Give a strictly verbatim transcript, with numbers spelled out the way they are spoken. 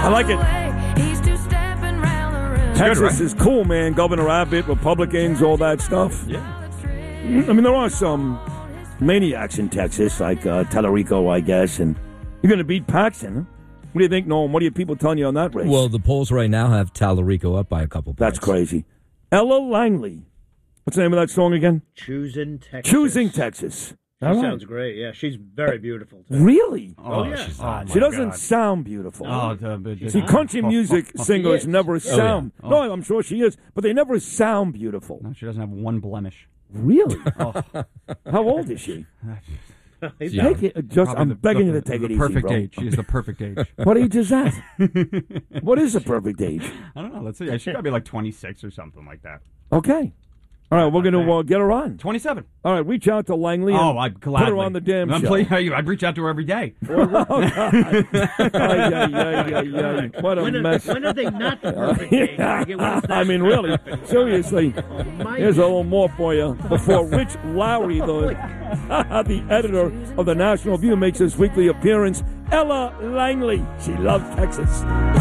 I like it. Texas good, right? is cool, man. Governor Abbott, Republicans, all that stuff. Yeah. I mean, there are some maniacs in Texas, like uh, Tallarico, I guess, and you're going to beat Paxton. Huh? What do you think, Noam? What are you people telling you on that race? Well, the polls right now have Tallarico up by a couple points. That's crazy. Ella Langley. What's the name of that song again? Choosing Texas. Choosing Texas. She All right. sounds great. Yeah, she's very beautiful, too. Really? Oh, yeah. she's Oh, hot. She doesn't God. sound beautiful. Oh, the, the, See, country music singers is. never sound. Oh. No, I'm sure she is, but they never sound beautiful. No, she doesn't have one blemish. Really? Oh. How old is she? He's Yeah. Take it. Just, Probably I'm the- begging the, you to take the it easy, perfect bro. age. She is the perfect age. What age is that? What is the perfect age? I don't know. Let's see. She got to be like twenty-six or something like that. Okay. All right, we're going to uh, get her on. twenty-seven. All right, reach out to Langley and Oh, I'd gladly. put her on the damn I'm show. play- I'd reach out to her every day. Oh, God. Ay, ay, ay, ay, ay. What a When are, mess. when are they not the perfect age? Like, when is that I mean, really, seriously. Oh, my Here's a little more for you before Rich Lowry, the, the editor of the National View, makes his weekly appearance. Ella Langley. She loves Texas.